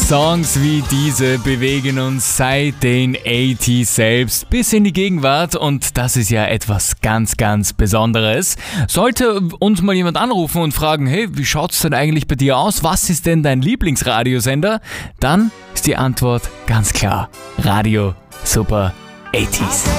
Songs wie diese bewegen uns seit den 80s selbst bis in die Gegenwart und das ist ja etwas ganz, ganz Besonderes. Sollte uns mal jemand anrufen und fragen, hey, wie schaut's denn eigentlich bei dir aus? Was ist denn dein Lieblingsradiosender? Dann ist die Antwort ganz klar. Radio Super 80s.